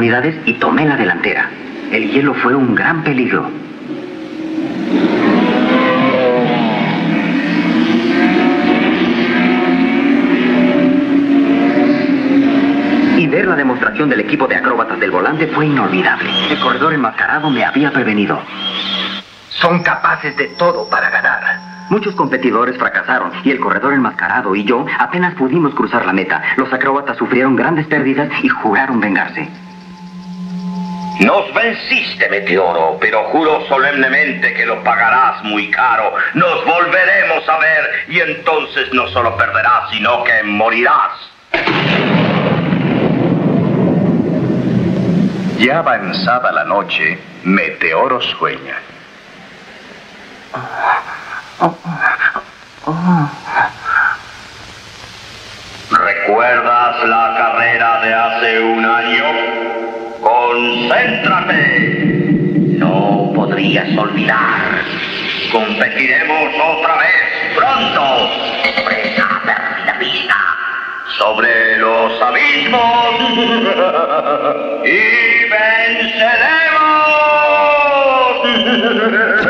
unidades y tomé la delantera. El hielo fue un gran peligro. Y ver la demostración del equipo de acróbatas del volante fue inolvidable. El corredor enmascarado me había prevenido. Son capaces de todo para ganar. Muchos competidores fracasaron y el corredor enmascarado y yo apenas pudimos cruzar la meta. Los acróbatas sufrieron grandes pérdidas y juraron vengarse. Nos venciste, Meteoro, pero juro solemnemente que lo pagarás muy caro. Nos volveremos a ver y entonces no solo perderás, sino que morirás. Ya avanzada la noche, Meteoro sueña. ¿Recuerdas la carrera de hace un año? ¡Concéntrate! No podrías olvidar. Competiremos otra vez pronto. Presta la pista. Sobre los abismos. Y venceremos.